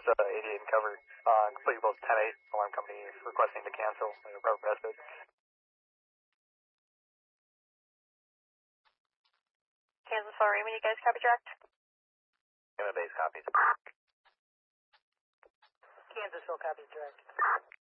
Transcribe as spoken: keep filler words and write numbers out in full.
Dallas uh, eighty-eight and cover. Uh, complete both ten eight, alarm company requesting to cancel. Uh, rubber vested. Kansas four Raymond, you guys copy direct? Gamma base copies. Kansasville copies direct.